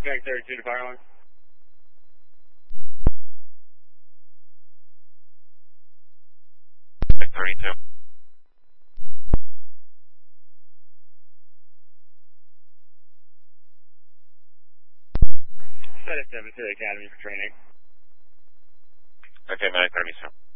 Drag 32 to fire alarm. Drag 32. Set 7 to the academy for training. Okay, 932.